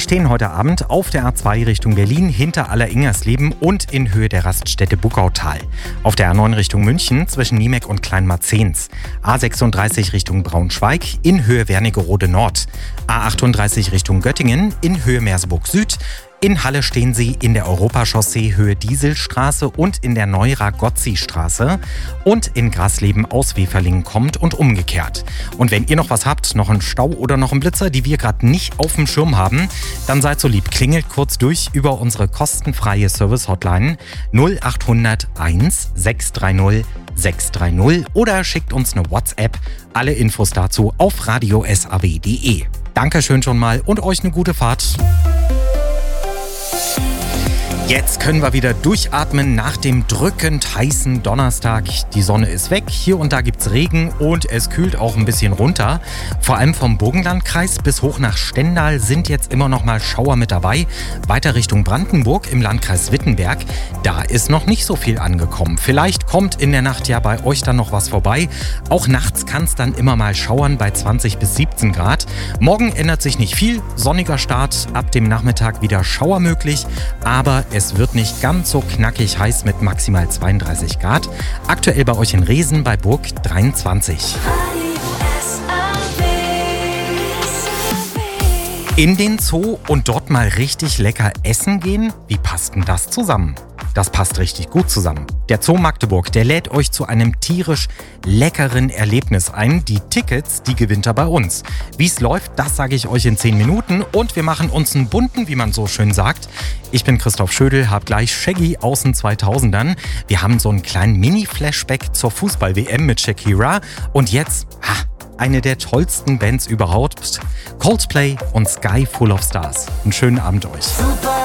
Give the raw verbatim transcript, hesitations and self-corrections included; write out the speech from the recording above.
stehen heute Abend auf der A zwei Richtung Berlin hinter Aller-Ingersleben und in Höhe der Raststätte Buckautal. Auf der A neun Richtung München zwischen Niemek und Kleinmarzehns. A sechsunddreißig Richtung Braunschweig in Höhe Wernigerode Nord. A achtunddreißig Richtung Göttingen in Höhe Merseburg Süd. In Halle stehen Sie in der Europachaussee Höhe Dieselstraße und in der Neura-Gozzi-Straße. Und in Grasleben aus Weferlingen kommt und umgekehrt. Und wenn ihr noch was habt, noch einen Stau oder noch einen Blitzer, die wir gerade nicht auf dem Schirm haben, dann seid so lieb, klingelt kurz durch über unsere kostenfreie Service-Hotline null achthundert eins sechs drei null sechs drei null oder schickt uns eine WhatsApp. Alle Infos dazu auf radio s a w punkt d e. Dankeschön schon mal und euch eine gute Fahrt. Jetzt können wir wieder durchatmen nach dem drückend heißen Donnerstag. Die Sonne ist weg, hier und da gibt's Regen und es kühlt auch ein bisschen runter. Vor allem vom Burgenlandkreis bis hoch nach Stendal sind jetzt immer noch mal Schauer mit dabei. Weiter Richtung Brandenburg im Landkreis Wittenberg, da ist noch nicht so viel angekommen. Vielleicht kommt in der Nacht ja bei euch dann noch was vorbei. Auch nachts kann es dann immer mal schauern bei zwanzig bis siebzehn Grad. Morgen ändert sich nicht viel, sonniger Start, ab dem Nachmittag wieder Schauer möglich, aber es wird nicht ganz so knackig heiß mit maximal zweiunddreißig Grad. Aktuell bei euch in Resen bei Burg dreiundzwanzig. In den Zoo und dort mal richtig lecker essen gehen? Wie passt denn das zusammen? Das passt richtig gut zusammen. Der Zoo Magdeburg, der lädt euch zu einem tierisch leckeren Erlebnis ein. Die Tickets, die gewinnt er bei uns. Wie es läuft, das sage ich euch in zehn Minuten und wir machen uns einen bunten, wie man so schön sagt. Ich bin Christoph Schödel, hab gleich Shaggy aus den zweitausendern. Wir haben so einen kleinen Mini-Flashback zur Fußball-W M mit Shakira und jetzt, ha, eine der tollsten Bands überhaupt, Coldplay und Sky Full of Stars. Einen schönen Abend euch. Super